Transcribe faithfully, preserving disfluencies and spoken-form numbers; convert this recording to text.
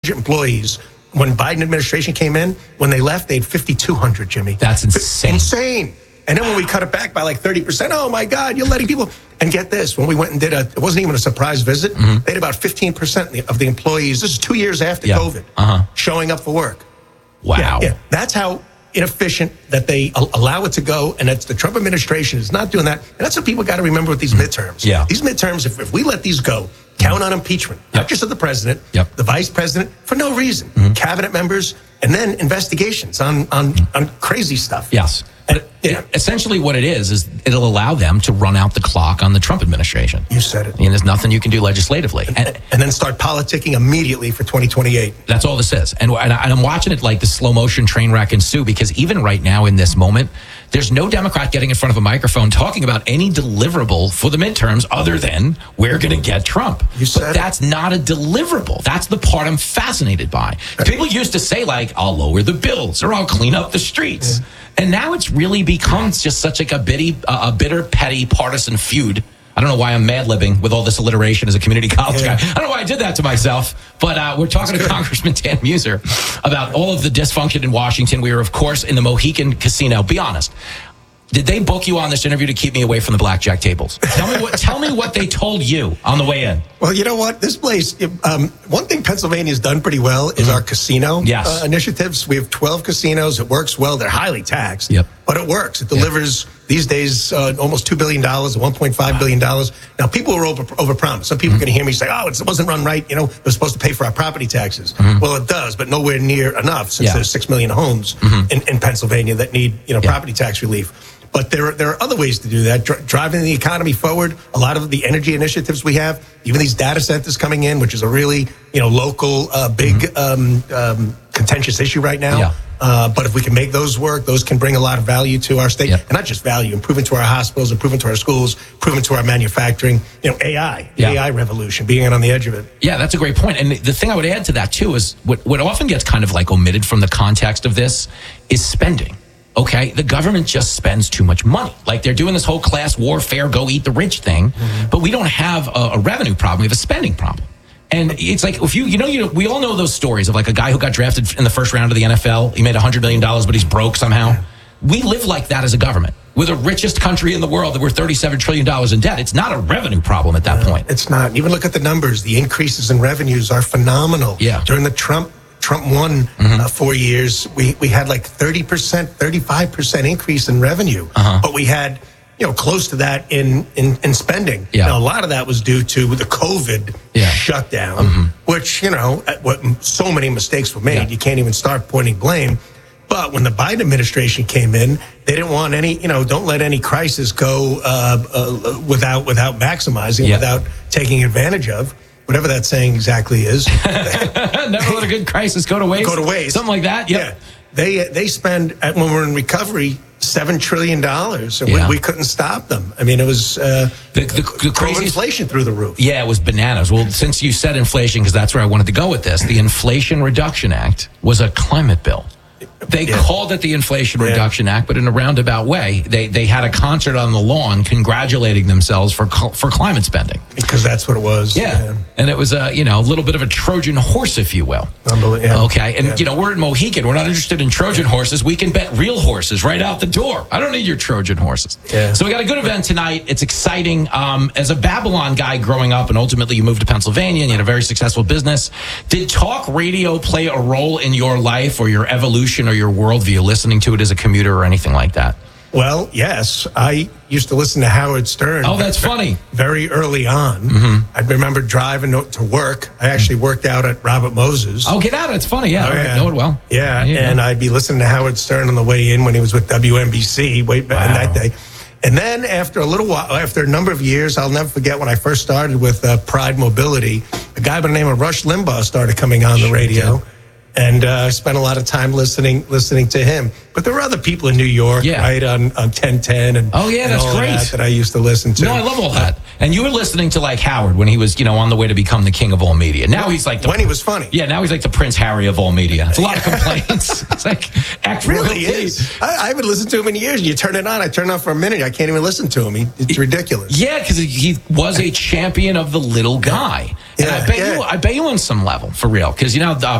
employees. When Biden administration came in, when they left, they had fifty-two hundred, Jimmy. That's insane. Insane. And then when we cut it back by like thirty percent, oh my God, you're letting people. And get this, when we went and did a, it wasn't even a surprise visit, mm-hmm. they had about fifteen percent of the employees, this is two years after yeah. COVID, uh-huh. showing up for work. Wow. Yeah, yeah. That's how inefficient that they allow it to go. And that's the Trump administration is not doing that. And that's what people got to remember with these midterms. Yeah. These midterms, if, if we let these go, count on impeachment, yep. not just of the president, yep. the vice president, for no reason, mm-hmm. cabinet members, and then investigations on, on, on crazy stuff. Yes. And, yeah. Essentially what it is, is it'll allow them to run out the clock on the Trump administration. You said it. I mean, there's nothing you can do legislatively. And, and, and then start politicking immediately for twenty twenty-eight. That's all this is. And, and, I, and I'm watching it like the slow motion train wreck ensue, because even right now in this moment, there's no Democrat getting in front of a microphone talking about any deliverable for the midterms other than we're going to get Trump. You said but that's not a deliverable. That's the part I'm fascinated by. People used to say, like, I'll lower the bills or I'll clean up the streets. Yeah. And now it's really become just such like a bitty, uh, a bitter, petty, partisan feud. I don't know why I'm mad-libbing with all this alliteration as a community college yeah. guy. I don't know why I did that to myself. But uh, we're talking to Congressman Dan Mueser about all of the dysfunction in Washington. We were, of course, in the Mohican Casino. Be honest. Did they book you on this interview to keep me away from the blackjack tables? Tell me what, tell me what they told you on the way in. Well, you know what? This place, um, one thing Pennsylvania's done pretty well is mm-hmm. our casino yes. uh, initiatives. We have twelve casinos. It works well. They're highly taxed, yep. but it works. It delivers yep. these days uh, almost two billion dollars, one point five billion dollars. Now, people are over overpromised. Some people mm-hmm. are going to hear me say, oh, it wasn't run right. You know, it was supposed to pay for our property taxes. Mm-hmm. Well, it does, but nowhere near enough since yeah. there's six million homes mm-hmm. in, in Pennsylvania that need, you know, yeah. property tax relief. But there are, there are other ways to do that. Dri- driving the economy forward. A lot of the energy initiatives we have, even these data centers coming in, which is a really, you know, local, uh, big, mm-hmm. um, um, contentious issue right now. Yeah. Uh, but if we can make those work, those can bring a lot of value to our state. Yeah. And not just value, improvement to our hospitals, improvement to our schools, improvement to our manufacturing. You know, A I, the yeah. A I revolution, being on the edge of it. Yeah, that's a great point. And the thing I would add to that, too, is what, what often gets kind of like omitted from the context of this is spending. Okay, the government just spends too much money. Like they're doing this whole class warfare, go eat the rich thing, mm-hmm. but we don't have a, a revenue problem. We have a spending problem. And it's like, if you, you know, you know, we all know those stories of like a guy who got drafted in the first round of the N F L. He made one hundred million dollars, but he's broke somehow. Yeah. We live like that as a government. We're the richest country in the world that we're thirty-seven trillion dollars in debt. It's not a revenue problem at that no, point. It's not. Even look at the numbers. The increases in revenues are phenomenal. Yeah. During the Trump Trump won mm-hmm. uh, four years, we, we had like thirty percent, thirty-five percent increase in revenue. Uh-huh. But we had, you know, close to that in, in, in spending. Yeah. Now, a lot of that was due to the COVID yeah. shutdown, mm-hmm. which, you know, what so many mistakes were made. Yeah. You can't even start pointing blame. But when the Biden administration came in, they didn't want any, you know, don't let any crisis go uh, uh, without without maximizing, yeah. without taking advantage of. Whatever that saying exactly is. Never let a good crisis go to waste. Go to waste. Something like that. Yep. Yeah. They they spend, when we're in recovery, seven trillion dollars. And yeah. we, we couldn't stop them. I mean, it was uh, the, the, the crazy inflation through the roof. Yeah, it was bananas. Well, since you said inflation, because that's where I wanted to go with this, the Inflation Reduction Act was a climate bill. They yeah. called it the Inflation Reduction yeah. Act, but in a roundabout way, they they had a concert on the lawn congratulating themselves for for climate spending. Because that's what it was. Yeah, yeah. And it was a you know a little bit of a Trojan horse, if you will. Unbelievable. Okay, and yeah. you know we're in Mohican. We're not interested in Trojan horses. We can bet real horses right out the door. I don't need your Trojan horses. Yeah. So we got a good event tonight. It's exciting. Um, as a Babylon guy growing up, and ultimately you moved to Pennsylvania and you had a very successful business. Did talk radio play a role in your life or your evolution or your worldview, listening to it as a commuter or anything like that? Well, yes. I used to listen to Howard Stern. Oh, that's funny. Very early on. Mm-hmm. I remember driving to work. I actually worked out at Robert Moses. Oh, get out. It's funny. Yeah, oh, yeah. I know it well. Yeah, and know. I'd be listening to Howard Stern on the way in when he was with W N B C way back in that day. And then after a little while, after a number of years, I'll never forget when I first started with uh, Pride Mobility, a guy by the name of Rush Limbaugh started coming on the radio. Yeah. And I uh, spent a lot of time listening listening to him. But there were other people in New York, yeah. right, on, on ten ten and, oh, yeah, and that's all great. That, that I used to listen to. No, I love all that. And you were listening to, like, Howard when he was, you know, on the way to become the king of all media. Now he's like... the When he was funny. Yeah, now he's like the Prince Harry of all media. It's a lot of complaints. It's like... Act really is. I, I haven't listened to him in years. You turn it on, I turn it on for a minute. I can't even listen to him. He, it's ridiculous. Yeah, because he was a champion of the little guy. And yeah, I bet yeah. you, I bet you on some level, for real. Because, you know... Uh,